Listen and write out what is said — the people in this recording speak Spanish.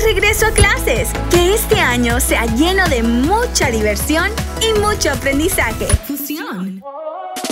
regreso a clases. Que este año sea lleno de mucha diversión y mucho aprendizaje. Fusión.